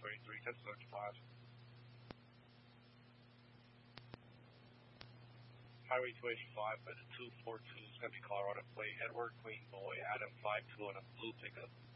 23, 1075. Highway 285 at the 242 is going to be Colorado plate. Edward Queen Boy, Adam 52 on a blue pickup.